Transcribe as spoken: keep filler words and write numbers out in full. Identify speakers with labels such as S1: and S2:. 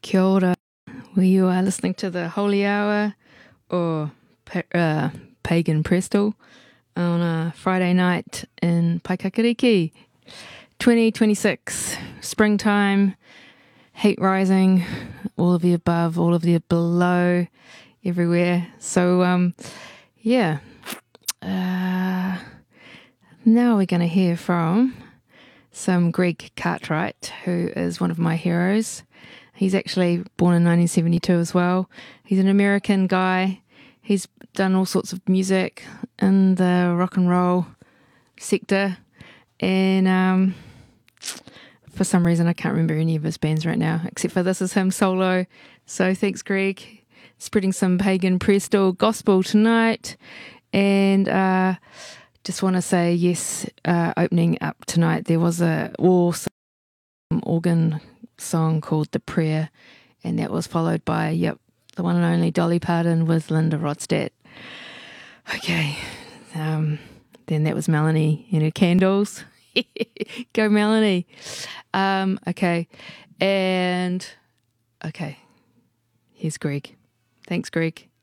S1: Kia ora. Well, you are listening to the Holy Hour or pa- uh, Pagan Presto on a Friday night in Paikakariki. twenty twenty-six, springtime, heat rising, all of the above, all of the below, everywhere. So, um, yeah. Uh, now we're going to hear from some Greg Cartwright, who is one of my heroes. He's actually born in nineteen seventy-two as well. He's an American guy. He's done all sorts of music in the rock and roll sector. And um, for some reason, I can't remember any of his bands right now, except for this is him solo. So thanks, Greg. Spreading some pagan presto gospel tonight. And uh, just want to say, yes, uh, opening up tonight, there was a awesome organ song called The Prayer, and that was followed by, yep, the one and only Dolly Parton with Linda Ronstadt. Okay, um, then that was Melanie and her candles. Go Melanie. Um, okay, and okay, here's Greg. Thanks, Greg.